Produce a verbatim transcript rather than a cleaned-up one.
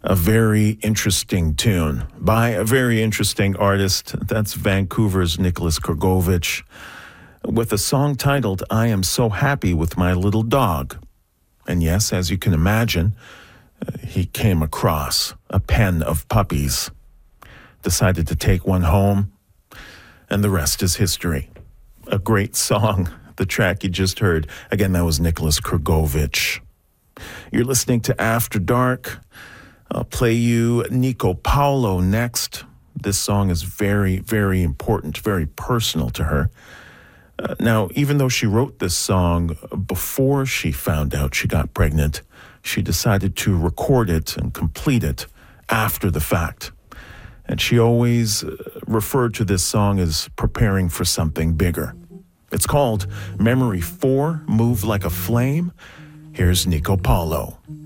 A very interesting tune by a very interesting artist. That's Vancouver's Nicholas Krgovich with a song titled I Am So Happy With My Little Dog. And yes, as you can imagine, uh, he came across a pen of puppies, decided to take one home, and the rest is history. A great song. The track you just heard, again, that was Nicholas Krgovich. You're listening to After Dark. I'll play you Nico Paulo next. This song is very, very important, very personal to her. Uh, now, even though she wrote this song before she found out she got pregnant, she decided to record it and complete it after the fact. And she always referred to this song as preparing for something bigger. It's called Memory four, Move Like a Flame. Here's Nico Paulo.